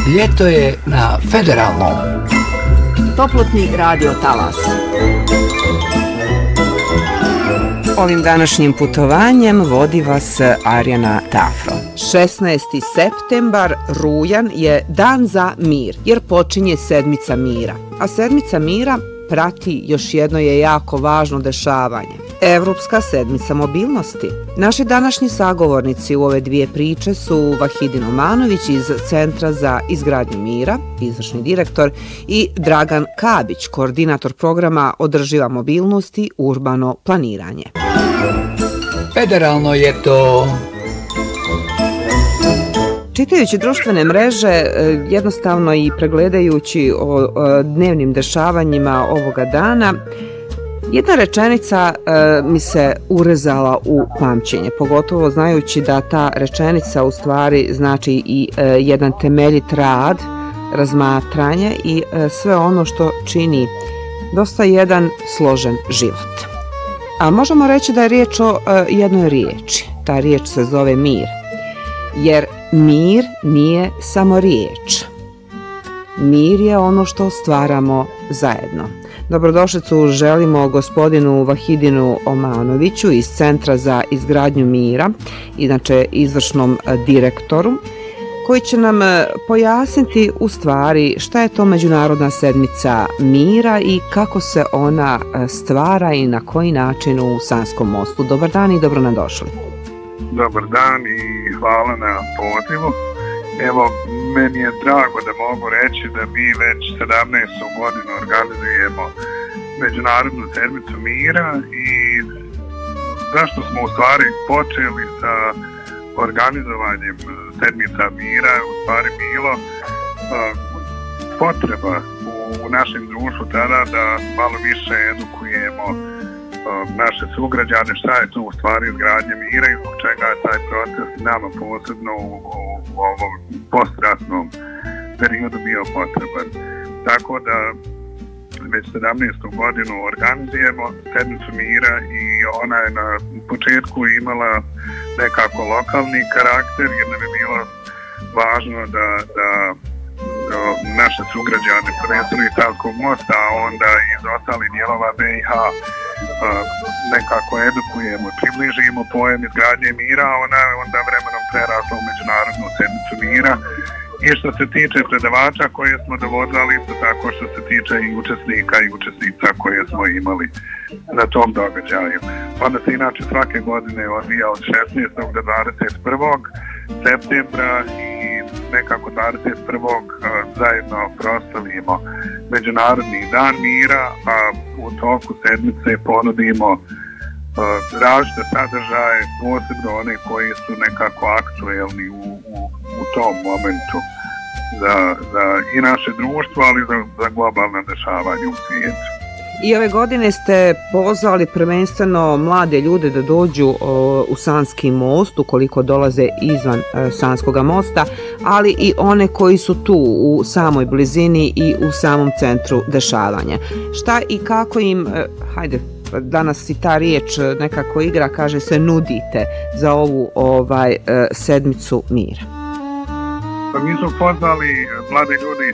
Ljeto je na Federalnom. Toplotni radio talas. Ovim današnjim putovanjem vodi vas Arjana Tafro. 16. septembar, rujan, je dan za mir, jer počinje sedmica mira. A sedmica mira prati još jedno je jako važno dešavanje. Evropska sedmica mobilnosti. Naši današnji sagovornici u ove dvije priče su Vahidin Omanović iz Centra za izgradnju mira, izvršni direktor, i Dragan Kabić, koordinator programa Održiva mobilnost i urbano planiranje. Federalno je to... Čitajući društvene mreže, jednostavno i pregledajući o dnevnim dešavanjima ovoga dana, jedna rečenica mi se urezala u pamćenje, pogotovo znajući da ta rečenica u stvari znači i jedan temeljit rad, razmatranje i sve ono što čini dosta jedan složen život. A možemo reći da je riječ o jednoj riječi. Ta riječ se zove mir. Jer mir nije samo riječ. Mir je ono što stvaramo zajedno. Dobrodošlicu želimo gospodinu Vahidinu Omanoviću iz Centra za izgradnju mira, inače izvršnom direktoru, koji će nam pojasniti u stvari šta je to Međunarodna sedmica mira i kako se ona stvara i na koji način u Sanskom mostu. Dobar dan i dobro nam došli. Dobar dan i hvala na pozivu. Evo, meni je drago da mogu reći da mi već 17. godinu organizujemo Međunarodnu sedmicu mira i zašto smo u stvari počeli sa organizovanjem sedmica mira u stvari bilo potreba u našem društvu tada da malo više edukujemo naše sugrađane šta je to u stvari izgradnja mira i zbog čega je taj proces nama posebno u ovom postratnom periodu bio potreban. Tako da već 17. godinu organizujemo sedmicu mira i ona je na početku imala nekako lokalni karakter jer nam je bilo važno da naše sugrađane prvenstveno iz Savskog mosta, a onda iz ostalih dijelova BiH nekako edukujemo i približimo pojam izgradnje mira, a ona je onda vremenom prerasla u Međunarodnu sedmicu mira. I što se tiče predavača koje smo dovodili, isto tako što se tiče i učesnika i učesnica koje smo imali na tom događaju. Onda se inače svake godine odvija od 16. do 21. septembra i nekako 21. zajedno proslavimo Međunarodni dan mira, a u toku sedmice ponudimo različite sadržaje, posebno one koji su nekako aktuelni u tom momentu za i naše društvo, ali za globalna dešavanja u svijetu. I ove godine ste pozvali prvenstveno mlade ljude da dođu u Sanski most, ukoliko dolaze izvan Sanskog mosta, ali i one koji su tu u samoj blizini i u samom centru dešavanja. Šta i kako im, hajde, danas i ta riječ nekako igra, kaže se, nudite za ovu sedmicu mira? Pa mi smo pozvali mlade ljude iz